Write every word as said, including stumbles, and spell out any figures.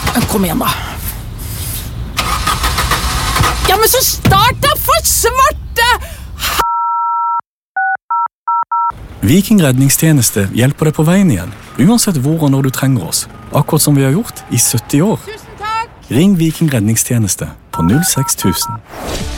Kom igjen da. Ja, men så start da, for svarte! Viking redningstjeneste hjelper deg på veien igjen, uansett hvor og når du trenger oss. Akkurat som vi har gjort i sytti år. Tusen takk! Ring Viking redningstjeneste på null seks tusen.